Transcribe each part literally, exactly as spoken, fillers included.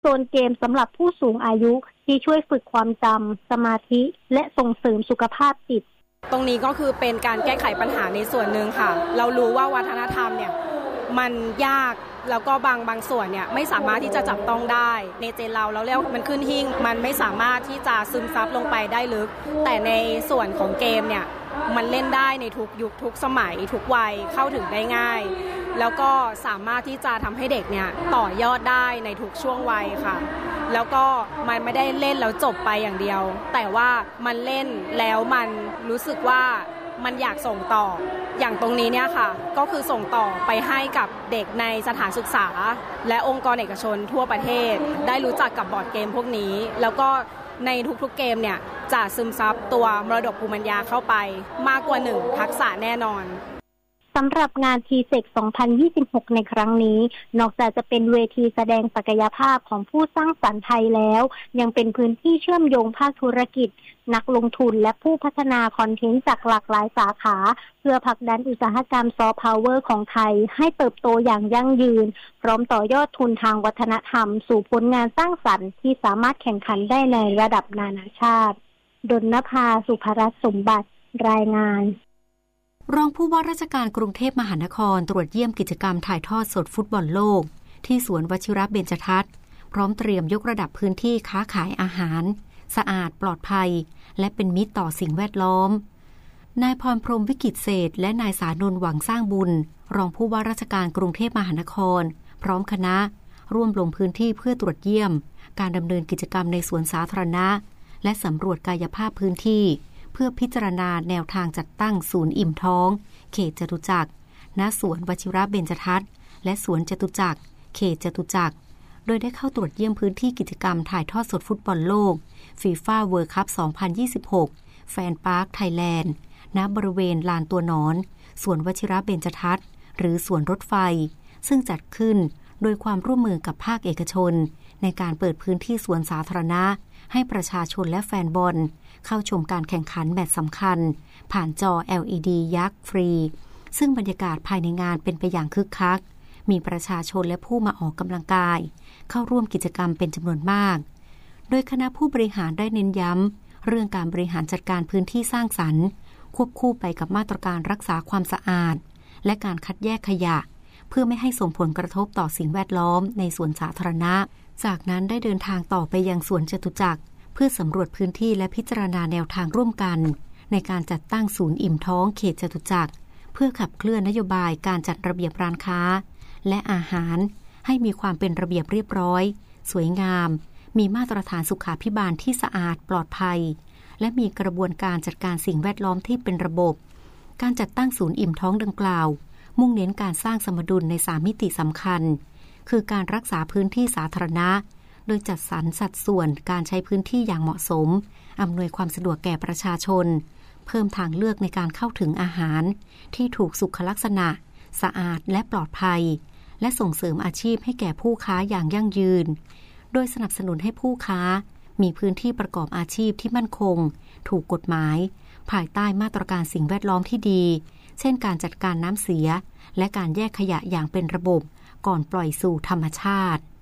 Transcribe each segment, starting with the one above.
โซนเกมสำหรับผู้สูงอายุที่ช่วยฝึกความจำสมาธิและส่งเสริมสุขภาพจิตตรงนี้ก็คือเป็นการแก้ไขปัญหาในส่วนหนึ่งค่ะเรารู้ว่าวัฒนธรรมเนี่ยมันยากแล้วก็บางบางส่วนเนี่ยไม่สามารถที่จะจับต้องได้ในเจนเราเราเรียกมันขึ้นหิ้งมันไม่สามารถที่จะซึมซับลงไปได้ลึกแต่ในส่วนของเกมเนี่ยมันเล่นได้ในทุกยุคทุกสมัยทุกวัยเข้าถึงได้ง่ายแล้วก็สามารถที่จะทำให้เด็กเนี่ยต่อยอดได้ในทุกช่วงวัยค่ะแล้วก็มันไม่ได้เล่นแล้วจบไปอย่างเดียวแต่ว่ามันเล่นแล้วมันรู้สึกว่ามันอยากส่งต่ออย่างตรงนี้เนี่ยค่ะก็คือส่งต่อไปให้กับเด็กในสถานศึกษาและองค์กรเอกชนทั่วประเทศได้รู้จักกับบอร์ดเกมพวกนี้แล้วก็ในทุกๆเกมเนี่ยจะซึมซับตัวมรดกภูมิปัญญาเข้าไปมากกว่าหนึ่งทักษะแน่นอนสำหรับงาน ที เซค สองพันยี่สิบหก ในครั้งนี้นอกจากจะเป็นเวทีแสดงศักยภาพของผู้สร้างสรรค์ไทยแล้วยังเป็นพื้นที่เชื่อมโยงภาคธุรกิจนักลงทุนและผู้พัฒนาคอนเทนต์จากหลากหลายสาขาเพื่อผลักดันอุตสาหกรรมซอฟต์พาวเวอร์ของไทยให้เติบโตอย่างยั่งยืนพร้อมต่อยอดทุนทางวัฒนธรรมสู่ผลงานสร้างสรรค์ที่สามารถแข่งขันได้ในระดับนานาชาติดลนภา สุภรัตน์สมบัติรายงานรองผู้ว่าราชการกรุงเทพมหานครตรวจเยี่ยมกิจกรรมถ่ายทอดสดฟุตบอลโลกที่สวนวชิระเบญจทัศน์พร้อมเตรียมยกระดับพื้นที่ค้าขายอาหารสะอาดปลอดภัยและเป็นมิตรต่อสิ่งแวดล้อมนายพรพรหมวิกิตเศรษฐ์และนายสานนท์หวังสร้างบุญรองผู้ว่าราชการกรุงเทพมหานครพร้อมคณะร่วมลงพื้นที่เพื่อตรวจเยี่ยมการดำเนินกิจกรรมในสวนสาธารณะและสำรวจกายภาพพื้นที่เพื่อพิจารณาแนวทางจัดตั้งศูนย์อิ่มท้องเขตจตุจักรณสวนวชิระเบญจทัศน์และสวนจตุจักรเขตจตุจักรโดยได้เข้าตรวจเยี่ยมพื้นที่กิจกรรมถ่ายทอดสดฟุตบอลโลกฟีฟ่าเวิลด์คัพ สองพันยี่สิบหก แฟนพาร์คไทยแลนด์ณบริเวณลานตัวหนอนสวนวชิระเบญจทัศน์หรือสวนรถไฟซึ่งจัดขึ้นโดยความร่วมมือกับภาคเอกชนในการเปิดพื้นที่สวนสาธารณะให้ประชาชนและแฟนบอลเข้าชมการแข่งขันแมตช์สำคัญผ่านจอ แอล อี ดี ยักษ์ฟรีซึ่งบรรยากาศภายในงานเป็นไปอย่างคึกคักมีประชาชนและผู้มาออกกำลังกายเข้าร่วมกิจกรรมเป็นจำนวนมากโดยคณะผู้บริหารได้เน้นย้ำเรื่องการบริหารจัดการพื้นที่สร้างสรรค์ควบคู่ไปกับมาตรการรักษาความสะอาดและการคัดแยกขยะเพื่อไม่ให้ส่งผลกระทบต่อสิ่งแวดล้อมในสวนสาธารณะจากนั้นได้เดินทางต่อไปยังสวนจตุจักรเพื่อสำรวจพื้นที่และพิจารณาแนวทางร่วมกันในการจัดตั้งศูนย์อิ่มท้องเขตจตุจักรเพื่อขับเคลื่อนนโยบายการจัดระเบียบร้านค้าและอาหารให้มีความเป็นระเบียบเรียบร้อยสวยงามมีมาตรฐานสุขาภิบาลที่สะอาดปลอดภัยและมีกระบวนการจัดการสิ่งแวดล้อมที่เป็นระบบการจัดตั้งศูนย์อิ่มท้องดังกล่าวมุ่งเน้นการสร้างสมดุลในสามมิติสำคัญคือการรักษาพื้นที่สาธารณะโดยจัดสรรสัดส่วนการใช้พื้นที่อย่างเหมาะสมอำนวยความสะดวกแก่ประชาชนเพิ่มทางเลือกในการเข้าถึงอาหารที่ถูกสุขลักษณะสะอาดและปลอดภัยและส่งเสริมอาชีพให้แก่ผู้ค้าอย่างยั่งยืนโดยสนับสนุนให้ผู้ค้ามีพื้นที่ประกอบอาชีพที่มั่นคงถูกกฎหมายภายใต้มาตรการสิ่งแวดล้อมที่ดีเช่นการจัดการน้ำเสียและการแยกขยะอย่างเป็นระบบก่อนปล่อยสู่ธรรมชาติ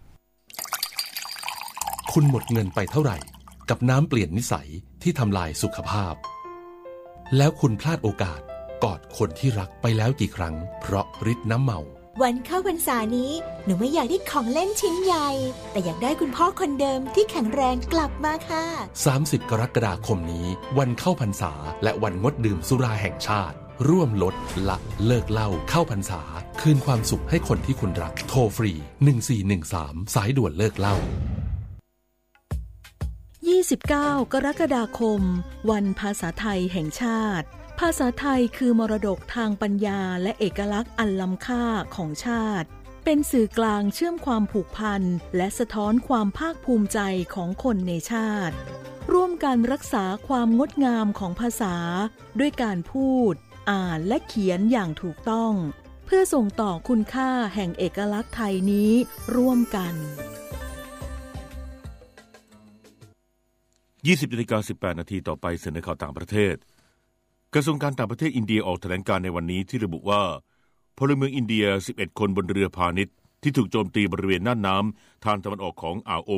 คุณหมดเงินไปเท่าไหร่กับน้ำเปลี่ยนนิสัยที่ทำลายสุขภาพแล้วคุณพลาดโอกาสกอดคนที่รักไปแล้วกี่ครั้งเพราะฤทธิ์น้ำเมาวันเข้าพรรษานี้หนูไม่อยากได้ของเล่นชิ้นใหญ่แต่อยากได้คุณพ่อคนเดิมที่แข็งแรงกลับมาค่ะสามสิบกรกฎาคมนี้วันเข้าพรรษาและวันงดดื่มสุราแห่งชาติร่วมลดละเลิกเหล้าเข้าพรรษาคืนความสุขให้คนที่คุณรักโทรฟรีหนึ่งสี่หนึ่งสามสายด่วนเลิกเหล้ายี่สิบเก้ากรกฎาคมวันภาษาไทยแห่งชาติภาษาไทยคือมรดกทางปัญญาและเอกลักษณ์อันล้ำค่าของชาติเป็นสื่อกลางเชื่อมความผูกพันและสะท้อนความภาคภูมิใจของคนในชาติร่วมกันรักษาความงดงามของภาษาด้วยการพูดอ่านและเขียนอย่างถูกต้องเพื่อส่งต่อคุณค่าแห่งเอกลักษณ์ไทยนี้ร่วมกันยี่สิบนาฬิกาสิบแปดนาทีต่อไปเสนอข่าวต่างประเทศกระทรวงการต่างประเทศอินเดียออกแถลงการณ์ในวันนี้ที่ระบุว่าพลเมืองอินเดียสิบเอ็ดคนบนเรือพาณิชย์ที่ถูกโจมตีบริเวณน่านน้ำทางตะวันออกของอ่าวโอ